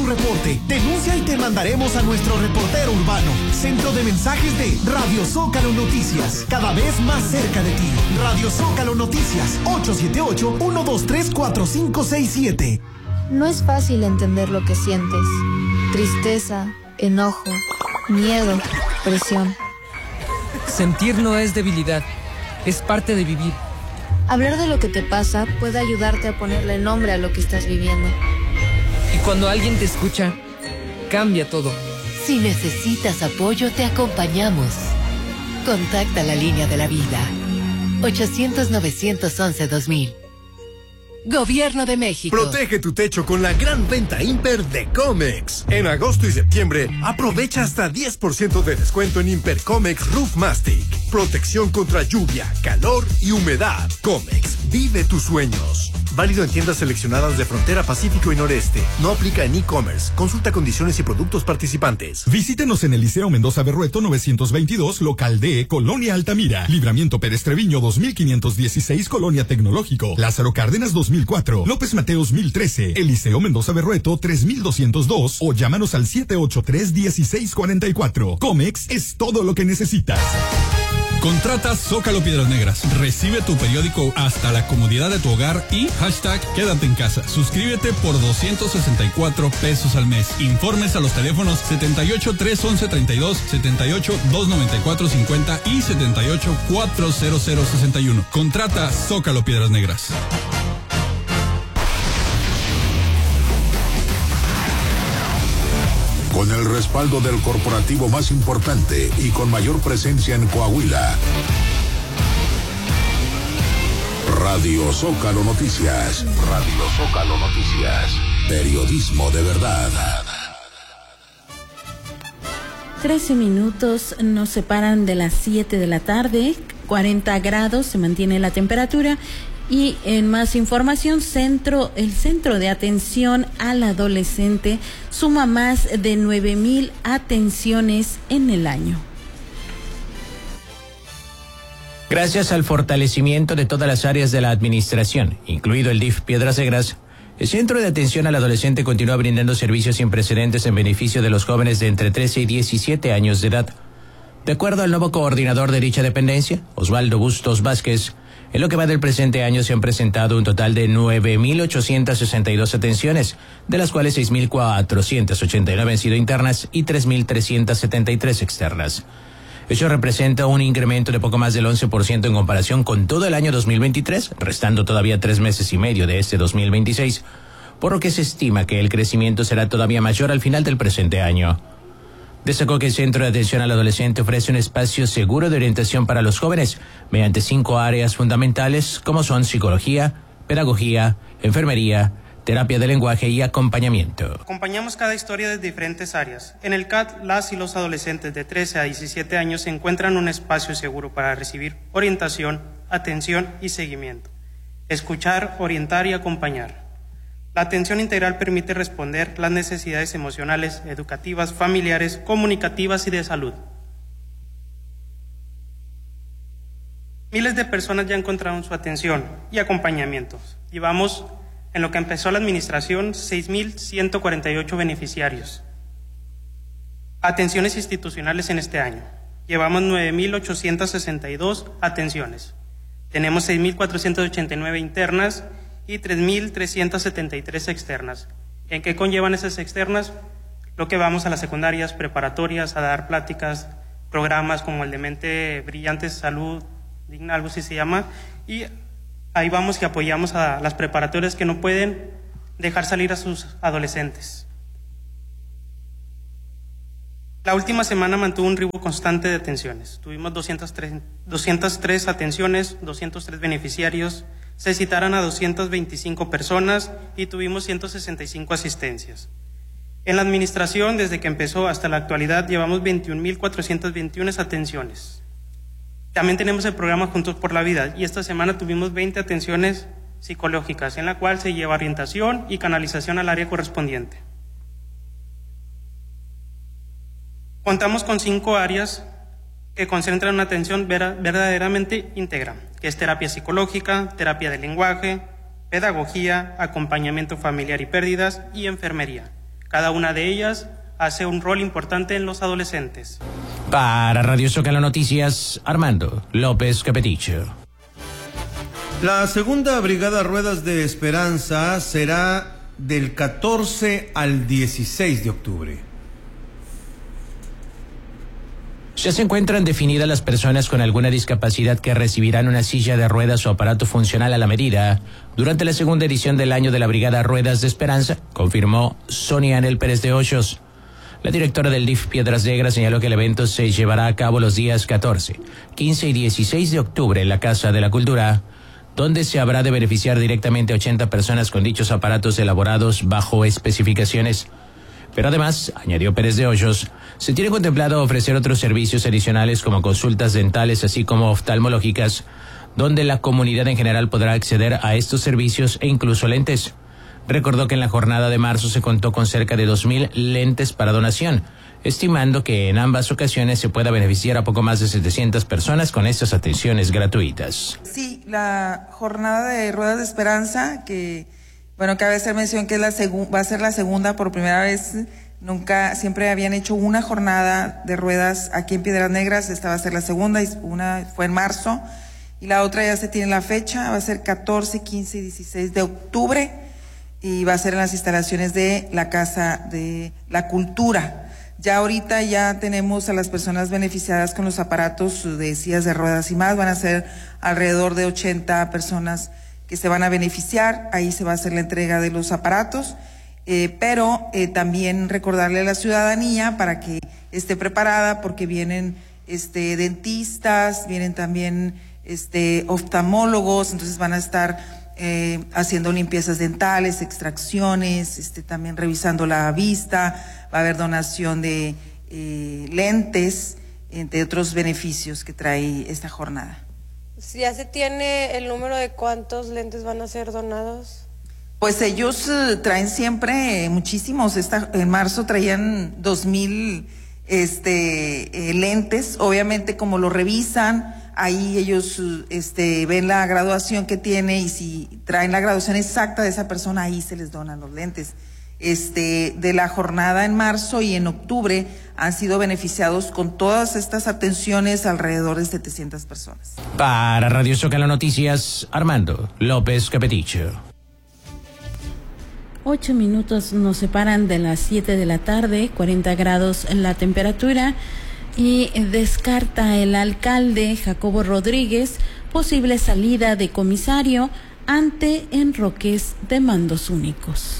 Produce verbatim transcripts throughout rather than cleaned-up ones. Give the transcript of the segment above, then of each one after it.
tu reporte. Denuncia y te mandaremos a nuestro reportero urbano. Centro de mensajes de Radio Zócalo Noticias. Cada vez más cerca de ti. Radio Zócalo Noticias. ocho siete ocho, uno dos tres, cuatro cinco seis siete. No es fácil entender lo que sientes. Tristeza, enojo, miedo, presión. Sentir no es debilidad, es parte de vivir. Hablar de lo que te pasa puede ayudarte a ponerle nombre a lo que estás viviendo. Y cuando alguien te escucha, cambia todo. Si necesitas apoyo, te acompañamos. Contacta la línea de la vida. ochocientos, novecientos once, dos mil. Gobierno de México. Protege tu techo con la gran venta Imper de Comex. En agosto y septiembre, aprovecha hasta diez por ciento de descuento en Imper Comex Roof Mastic. Protección contra lluvia, calor y humedad. Comex, vive tus sueños. Válido en tiendas seleccionadas de Frontera Pacífico y Noreste. No aplica en e-commerce. Consulta condiciones y productos participantes. Visítenos en el Liceo Mendoza Berrueto novecientos veintidós, local D, Colonia Altamira. Libramiento Pérez Treviño dos mil quinientos dieciséis, Colonia Tecnológico. Lázaro Cárdenas dos mil cuatro. López Mateos mil trece. Eliseo Mendoza Berrueto tres mil doscientos dos. O llámanos al siete ocho tres, uno seis cuatro cuatro. Comex es todo lo que necesitas. Contrata Zócalo Piedras Negras. Recibe tu periódico hasta la comodidad de tu hogar y hashtag quédate en casa. Suscríbete por doscientos sesenta y cuatro pesos al mes. Informes a los teléfonos setenta y ocho, trescientos once, treinta y dos, setenta y ocho, doscientos noventa y cuatro, cincuenta y setenta y ocho, cuatrocientos sesenta y uno. Contrata Zócalo Piedras Negras. Con el respaldo del corporativo más importante y con mayor presencia en Coahuila. Radio Zócalo Noticias. Radio Zócalo Noticias. Periodismo de verdad. Trece minutos nos separan de las siete de la tarde. cuarenta grados se mantiene la temperatura. Y en más información, centro, el Centro de Atención al Adolescente suma más de nueve mil atenciones en el año. Gracias al fortalecimiento de todas las áreas de la administración, incluido el D I F Piedras Negras, el Centro de Atención al Adolescente continúa brindando servicios sin precedentes en beneficio de los jóvenes de entre trece y diecisiete años de edad. De acuerdo al nuevo coordinador de dicha dependencia, Osvaldo Bustos Vázquez, en lo que va del presente año se han presentado un total de nueve mil ochocientas sesenta y dos atenciones, de las cuales seis mil cuatrocientas ochenta y nueve han sido internas y tres mil trescientas setenta y tres externas. Ello representa un incremento de poco más del once por ciento en comparación con todo el año dos mil veintitrés, restando todavía tres meses y medio de este dos mil veintiséis, por lo que se estima que el crecimiento será todavía mayor al final del presente año. Destacó que el Centro de Atención al Adolescente ofrece un espacio seguro de orientación para los jóvenes mediante cinco áreas fundamentales como son psicología, pedagogía, enfermería, terapia de lenguaje y acompañamiento. Acompañamos cada historia desde diferentes áreas. En el C A T, las y los adolescentes de trece a diecisiete años se encuentran en un espacio seguro para recibir orientación, atención y seguimiento. Escuchar, orientar y acompañar. La atención integral permite responder las necesidades emocionales, educativas, familiares, comunicativas y de salud. Miles de personas ya encontraron su atención y acompañamiento. Llevamos, en lo que empezó la administración, seis mil ciento cuarenta y ocho beneficiarios. Atenciones institucionales en este año. Llevamos nueve mil ochocientas sesenta y dos atenciones. Tenemos seis mil cuatrocientas ochenta y nueve internas y tres mil trescientas setenta y tres externas. ¿En qué conllevan esas externas? Lo que vamos a las secundarias, preparatorias, a dar pláticas, programas como el de Mente Brillante, Salud Digna, algo así se llama, y ahí vamos que apoyamos a las preparatorias que no pueden dejar salir a sus adolescentes. La última semana mantuvo un ritmo constante de atenciones. Tuvimos doscientas tres, doscientas tres atenciones, doscientos tres beneficiarios, se citaron a doscientas veinticinco personas y tuvimos ciento sesenta y cinco asistencias. En la administración, desde que empezó hasta la actualidad, llevamos veintiún mil cuatrocientas veintiuna atenciones. También tenemos el programa Juntos por la Vida y esta semana tuvimos veinte atenciones psicológicas, en la cual se lleva orientación y canalización al área correspondiente. Contamos con cinco áreas que concentran una atención verdaderamente íntegra, que es terapia psicológica, terapia de lenguaje, pedagogía, acompañamiento familiar y pérdidas y enfermería. Cada una de ellas hace un rol importante en los adolescentes. Para Radio Zócalo Noticias, Armando López Capeticho. La segunda Brigada Ruedas de Esperanza será del catorce al dieciséis de octubre. Ya se encuentran definidas las personas con alguna discapacidad que recibirán una silla de ruedas o aparato funcional a la medida durante la segunda edición del año de la Brigada Ruedas de Esperanza, confirmó Sonia Anel Pérez de Hoyos. La directora del D I F Piedras Negras señaló que el evento se llevará a cabo los días catorce, quince y dieciséis de octubre en la Casa de la Cultura, donde se habrá de beneficiar directamente a ochenta personas con dichos aparatos elaborados bajo especificaciones. Pero además, añadió Pérez de Hoyos, se tiene contemplado ofrecer otros servicios adicionales como consultas dentales así como oftalmológicas, donde la comunidad en general podrá acceder a estos servicios e incluso lentes. Recordó que en la jornada de marzo se contó con cerca de dos mil lentes para donación, estimando que en ambas ocasiones se pueda beneficiar a poco más de setecientas personas con estas atenciones gratuitas. Sí, la jornada de Ruedas de Esperanza, que bueno, cabe hacer mención que es la segu- va a ser la segunda por primera vez. Nunca, siempre habían hecho una jornada de ruedas aquí en Piedras Negras. Esta va a ser la segunda, y una fue en marzo. Y la otra ya se tiene la fecha, va a ser catorce, quince y dieciséis de octubre. Y va a ser en las instalaciones de la Casa de la Cultura. Ya ahorita ya tenemos a las personas beneficiadas con los aparatos de sillas de ruedas y más. Van a ser alrededor de ochenta personas que se van a beneficiar. Ahí se va a hacer la entrega de los aparatos, eh, pero eh, también recordarle a la ciudadanía para que esté preparada, porque vienen este dentistas, vienen también este oftalmólogos, entonces van a estar eh, haciendo limpiezas dentales, extracciones, este también revisando la vista. Va a haber donación de eh, lentes, entre otros beneficios que trae esta jornada. ¿Ya se tiene el número de cuántos lentes van a ser donados? Pues ellos eh, traen siempre eh, muchísimos. Esta, en marzo traían dos mil este, eh, lentes. Obviamente, como lo revisan, ahí ellos este, ven la graduación que tiene, y si traen la graduación exacta de esa persona, ahí se les donan los lentes. Este, de la jornada en marzo y en octubre han sido beneficiados con todas estas atenciones alrededor de setecientas personas. Para Radio Zócalo Noticias, Armando López Capeticho. Ocho minutos nos separan de las siete de la tarde, cuarenta grados en la temperatura, y descarta el alcalde Jacobo Rodríguez posible salida de comisario ante enroques de mandos únicos.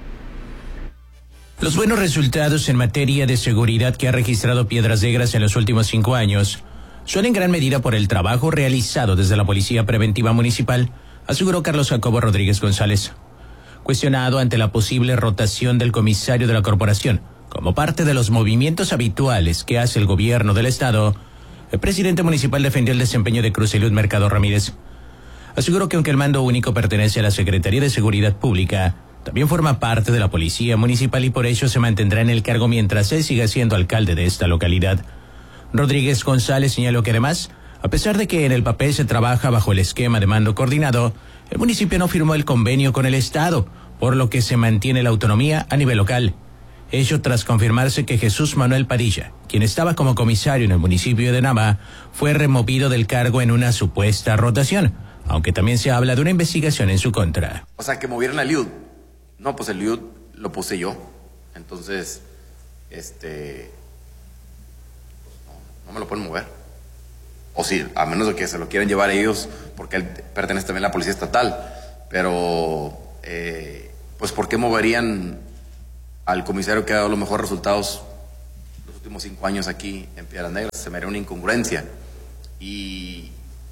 Los buenos resultados en materia de seguridad que ha registrado Piedras Negras en los últimos cinco años son en gran medida por el trabajo realizado desde la Policía Preventiva Municipal, aseguró Carlos Jacobo Rodríguez González. Cuestionado ante la posible rotación del comisario de la corporación como parte de los movimientos habituales que hace el gobierno del estado, el presidente municipal defendió el desempeño de Cruz y Luz Mercado Ramírez. Aseguró que aunque el mando único pertenece a la Secretaría de Seguridad Pública, también forma parte de la Policía Municipal y por ello se mantendrá en el cargo mientras él siga siendo alcalde de esta localidad. Rodríguez González señaló que además, a pesar de que en el papel se trabaja bajo el esquema de mando coordinado, el municipio no firmó el convenio con el Estado, por lo que se mantiene la autonomía a nivel local. Ello tras confirmarse que Jesús Manuel Padilla, quien estaba como comisario en el municipio de Nava, fue removido del cargo en una supuesta rotación, aunque también se habla de una investigación en su contra. O sea, que movieron al L I U D. No, pues el L I U D lo puse yo. Entonces, este... Pues no, no me lo pueden mover. O sí, a menos de que se lo quieran llevar ellos, porque él pertenece también a la Policía Estatal. Pero, eh, pues, ¿por qué moverían al comisario que ha dado los mejores resultados los últimos cinco años aquí en Piedras Negras? Se me haría una incongruencia. Y...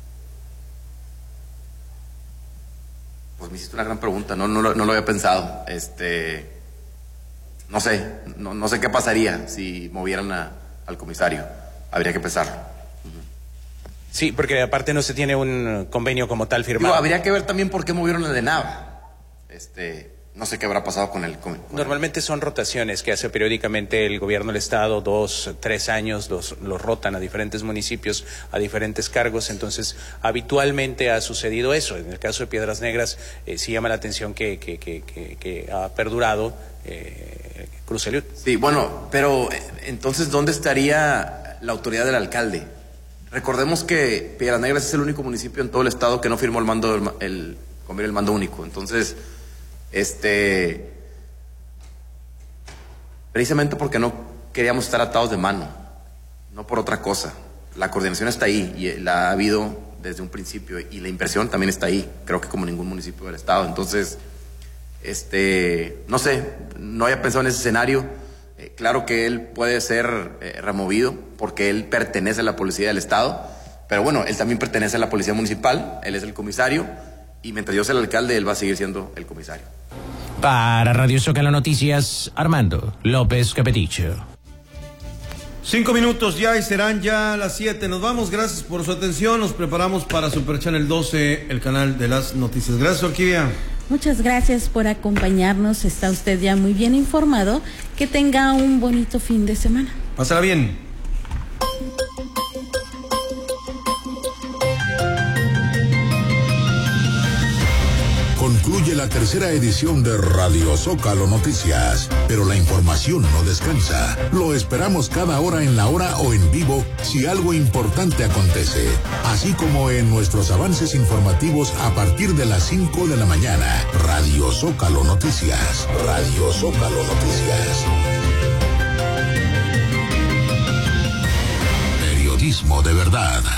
pues me hiciste una gran pregunta, no, no, lo, no lo había pensado. Este, no sé, no, no sé qué pasaría si movieran a, al comisario. Habría que pensarlo. Sí, porque aparte no se tiene un convenio como tal firmado. Digo, habría que ver también por qué movieron el de Nava. Este, no sé qué habrá pasado con el... Con, con Normalmente son rotaciones que hace periódicamente el gobierno del estado, dos, tres años, los, los rotan a diferentes municipios, a diferentes cargos, entonces habitualmente ha sucedido eso. En el caso de Piedras Negras eh, sí llama la atención que, que, que, que, que ha perdurado eh, Cruz Eliud. Sí, bueno, pero entonces, ¿dónde estaría la autoridad del alcalde? Recordemos que Piedras Negras es el único municipio en todo el estado que no firmó el mando, el, el convenio del mando único. Entonces, este, precisamente porque no queríamos estar atados de mano, no por otra cosa. La coordinación está ahí y la ha habido desde un principio y la inversión también está ahí, creo que como ningún municipio del estado. Entonces, este, no sé, no había pensado en ese escenario. Eh, claro que él puede ser eh, removido porque él pertenece a la policía del estado, pero bueno, él también pertenece a la policía municipal, él es el comisario y mientras yo sea el alcalde, él va a seguir siendo el comisario. Para Radio Zócalo Noticias, Armando López Capeticho. Cinco minutos ya y serán ya las siete. Nos vamos, gracias por su atención. Nos preparamos para Super Channel doce, el canal de las noticias. Gracias, Orquídea. Muchas gracias por acompañarnos. Está usted ya muy bien informado. Que tenga un bonito fin de semana. Pásala bien. Concluye la tercera edición de Radio Zócalo Noticias, pero la información no descansa. Lo esperamos cada hora en la hora o en vivo si algo importante acontece, así como en nuestros avances informativos a partir de las cinco de la mañana. Radio Zócalo Noticias. Radio Zócalo Noticias. Periodismo de verdad.